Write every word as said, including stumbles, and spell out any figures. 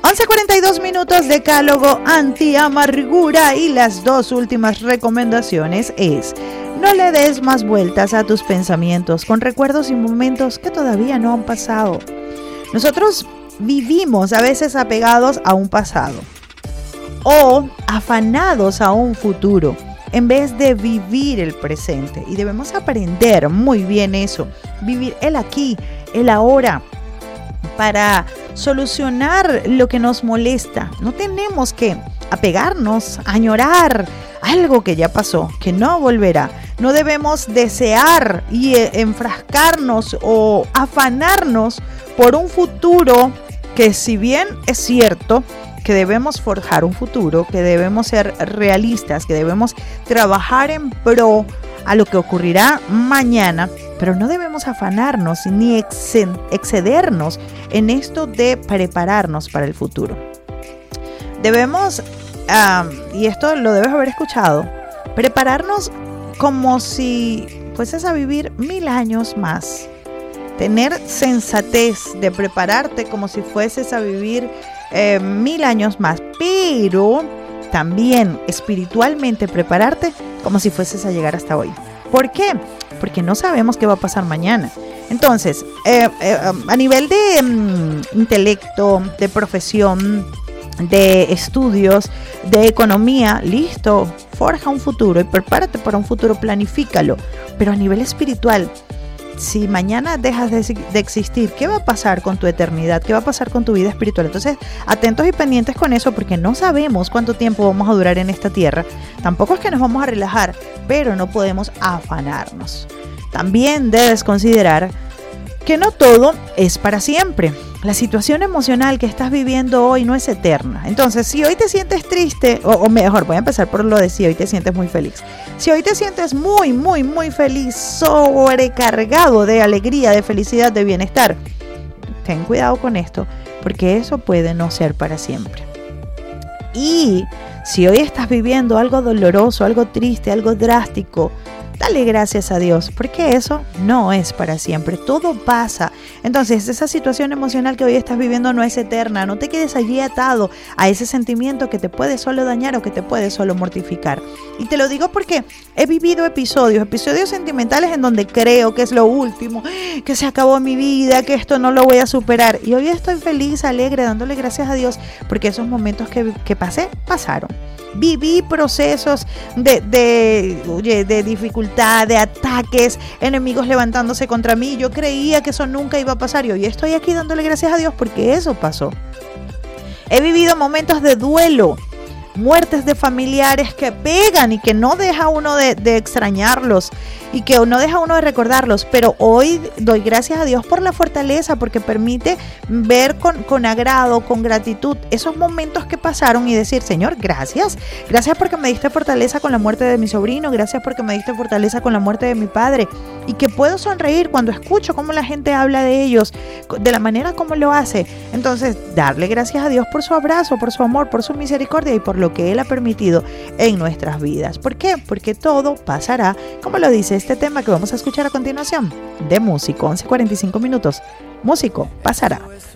once cuarenta y dos minutos, decálogo anti-amargura, y las dos últimas recomendaciones es: no le des más vueltas a tus pensamientos con recuerdos y momentos que todavía no han pasado. Nosotros vivimos a veces apegados a un pasado o afanados a un futuro en vez de vivir el presente, y debemos aprender muy bien eso, vivir el aquí, el ahora, para solucionar lo que nos molesta. No tenemos que apegarnos, añorar algo que ya pasó, que no volverá. No debemos desear y enfrascarnos o afanarnos por un futuro que, si bien es cierto que debemos forjar un futuro, que debemos ser realistas, que debemos trabajar en pro a lo que ocurrirá mañana, pero no debemos afanarnos ni excedernos en esto de prepararnos para el futuro. Debemos, um, y esto lo debes haber escuchado, prepararnos como si fueses a vivir mil años más. Tener sensatez de prepararte como si fueses a vivir eh, mil años más, pero también espiritualmente prepararte como si fueses a llegar hasta hoy. ¿Por qué? Porque no sabemos qué va a pasar mañana. Entonces, eh, eh, a nivel de um, intelecto, de profesión, de estudios, de economía, listo, forja un futuro y prepárate para un futuro, planifícalo. Pero a nivel espiritual, si mañana dejas de, de existir, ¿qué va a pasar con tu eternidad? ¿Qué va a pasar con tu vida espiritual? Entonces, atentos y pendientes con eso, porque no sabemos cuánto tiempo vamos a durar en esta tierra. Tampoco es que nos vamos a relajar, pero no podemos afanarnos. También debes considerar que no todo es para siempre. La situación emocional que estás viviendo hoy no es eterna. Entonces, si hoy te sientes triste, o, o mejor, voy a empezar por lo de si hoy te sientes muy feliz. Si hoy te sientes muy, muy, muy feliz, sobrecargado de alegría, de felicidad, de bienestar, ten cuidado con esto, porque eso puede no ser para siempre. Y si hoy estás viviendo algo doloroso, algo triste, algo drástico, dale gracias a Dios, porque eso no es para siempre, todo pasa. Entonces, esa situación emocional que hoy estás viviendo no es eterna. No te quedes allí atado a ese sentimiento que te puede solo dañar o que te puede solo mortificar. Y te lo digo porque he vivido episodios, episodios sentimentales en donde creo que es lo último, que se acabó mi vida, que esto no lo voy a superar. Y hoy estoy feliz, alegre, dándole gracias a Dios, porque esos momentos que, que pasé, pasaron. Viví procesos de, de, oye, de dificultad, de ataques, enemigos levantándose contra mí. Yo creía que eso nunca iba a pasar y hoy estoy aquí dándole gracias a Dios porque eso pasó. He vivido momentos de duelo, muertes de familiares que pegan y que no deja uno de, de extrañarlos y que no deja uno de recordarlos, pero hoy doy gracias a Dios por la fortaleza, porque permite ver con, con agrado, con gratitud esos momentos que pasaron y decir: Señor, gracias, gracias porque me diste fortaleza con la muerte de mi sobrino, gracias porque me diste fortaleza con la muerte de mi padre, y que puedo sonreír cuando escucho cómo la gente habla de ellos, de la manera como lo hace. Entonces, darle gracias a Dios por su abrazo, por su amor, por su misericordia y por lo que Él ha permitido en nuestras vidas. ¿Por qué? Porque todo pasará, como lo dice este tema que vamos a escuchar a continuación, de Músico. Once cuarenta y cinco minutos. Músico pasará.